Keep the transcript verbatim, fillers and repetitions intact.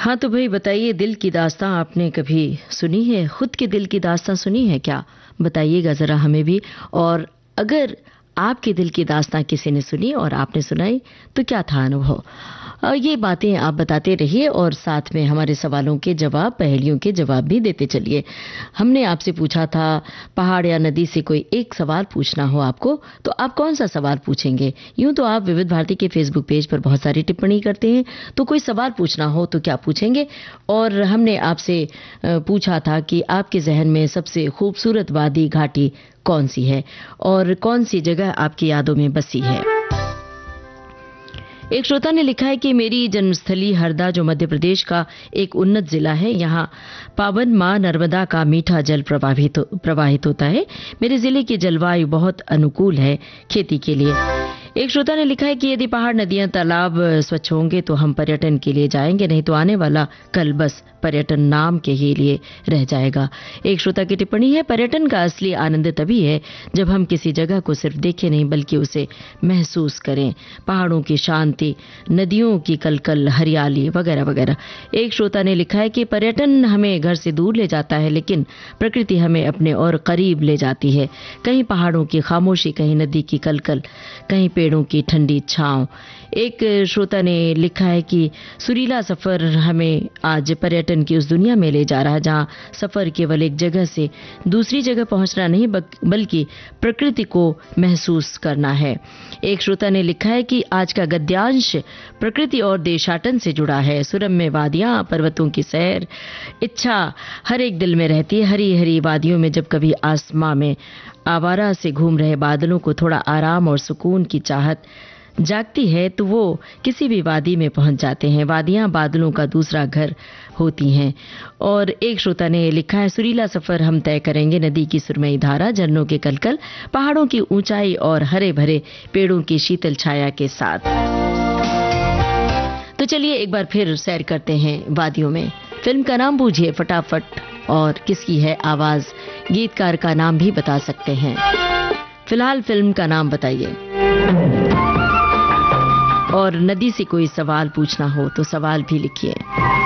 हाँ तो भाई बताइए, दिल की दास्तां आपने कभी सुनी है? खुद के दिल की दास्तां सुनी है क्या? बताइएगा ज़रा हमें भी। और अगर आपके दिल की दास्तां किसी ने सुनी और आपने सुनाई तो क्या था अनुभव? ये बातें आप बताते रहिए और साथ में हमारे सवालों के जवाब, पहेलियों के जवाब भी देते चलिए। हमने आपसे पूछा था पहाड़ या नदी से कोई एक सवाल पूछना हो आपको, तो आप कौन सा सवाल पूछेंगे? यूं तो आप विविध भारती के फेसबुक पेज पर बहुत सारी टिप्पणी करते हैं, तो कोई सवाल पूछना हो तो क्या पूछेंगे? और हमने आपसे पूछा था कि आपके जहन में सबसे खूबसूरत वादी घाटी कौन सी है और कौन सी जगह आपकी यादों में बसी है। एक श्रोता ने लिखा है कि मेरी जन्मस्थली हरदा, जो मध्य प्रदेश का एक उन्नत जिला है, यहाँ पावन मां नर्मदा का मीठा जल प्रवाहित प्रवाहित होता है। मेरे जिले की जलवायु बहुत अनुकूल है खेती के लिए। एक श्रोता ने लिखा है कि यदि पहाड़, नदियां, तालाब स्वच्छ होंगे तो हम पर्यटन के लिए जाएंगे, नहीं तो आने वाला कल बस पर्यटन नाम के ही लिए रह जाएगा। एक श्रोता की टिप्पणी है, पर्यटन का असली आनंद तभी है जब हम किसी जगह को सिर्फ देखें नहीं बल्कि उसे महसूस करें। पहाड़ों की शांति, नदियों की कलकल, हरियाली वगैरह वगैरह। एक श्रोता ने लिखा है कि पर्यटन हमें घर से दूर ले जाता है लेकिन प्रकृति हमें अपने और करीब ले जाती है। कहीं पहाड़ों की खामोशी, कहीं नदी की कलकल, कहीं पेड़ों की ठंडी छांव। एक श्रोता ने लिखा है कि सुरीला सफर हमें आज पर्यटन की उस दुनिया में ले जा रहा है जहां सफर केवल एक जगह से दूसरी जगह पहुंचना नहीं बल्कि प्रकृति को महसूस करना है। एक श्रोता ने लिखा है कि आज का गद्यांश प्रकृति और देशाटन से जुड़ा है। सुरम्य वादियां, पर्वतों की सैर, इच्छा हर एक दिल में रहती है। हरी हरी वादियों में जब कभी आसमां में आवारा से घूम रहे बादलों को थोड़ा आराम और सुकून की चाहत जागती है तो वो किसी भी वादी में पहुंच जाते हैं। वादियां बादलों का दूसरा घर होती हैं। और एक श्रोता ने लिखा है, सुरीला सफर हम तय करेंगे नदी की सुरमई धारा, झरनों के कलकल, पहाड़ों की ऊंचाई और हरे भरे पेड़ों की शीतल छाया के साथ। तो चलिए एक बार फिर सैर करते हैं वादियों में। फिल्म का नाम बूझिए फटाफट और किसकी है आवाज, गीतकार का नाम भी बता सकते हैं। फिलहाल फिल्म का नाम बताइए। और नदी से कोई सवाल पूछना हो तो सवाल भी लिखिए।